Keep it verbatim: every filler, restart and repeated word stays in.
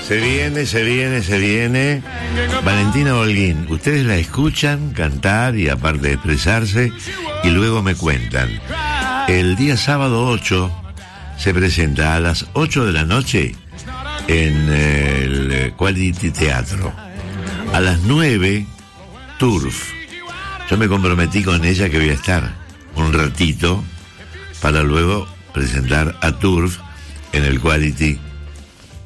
Se viene, se viene, se viene. Valentina Holguín, ustedes la escuchan cantar y aparte de expresarse y luego me cuentan. El día sábado ocho se presenta a las ocho de la noche en el Quality Teatro. A las nueve, Turf. Yo me comprometí con ella que voy a estar un ratito para luego presentar a Turf en el Quality